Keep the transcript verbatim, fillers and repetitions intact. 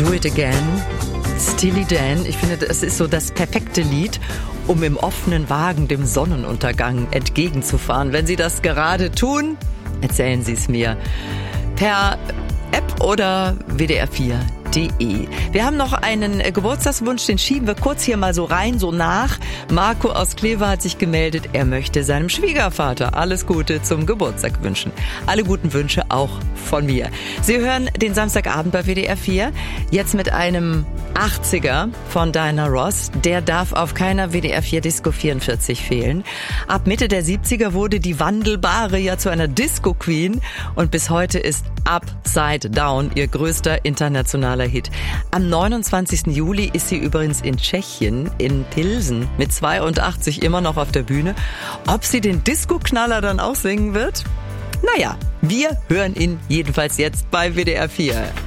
Do It Again, Steely Dan. Ich finde, das ist so das perfekte Lied, um im offenen Wagen dem Sonnenuntergang entgegenzufahren. Wenn Sie das gerade tun, erzählen Sie es mir. Per App oder W D R vier punkt de. Wir haben noch einen Geburtstagswunsch, den schieben wir kurz hier mal so rein, so nach. Marco aus Kleve hat sich gemeldet, er möchte seinem Schwiegervater alles Gute zum Geburtstag wünschen. Alle guten Wünsche auch von mir. Sie hören den Samstagabend bei W D R vier, jetzt mit einem achtziger von Diana Ross. Der darf auf keiner W D R vier Disco vierundvierzig fehlen. Ab Mitte der siebziger wurde die Wandelbare ja zu einer Disco-Queen und bis heute ist Upside Down ihr größter internationaler Hit. Am neunundzwanzigsten Juli ist sie übrigens in Tschechien, in Pilsen, mit zweiundachtzig immer noch auf der Bühne. Ob sie den Disco-Knaller dann auch singen wird? Naja, wir hören ihn jedenfalls jetzt bei W D R vier.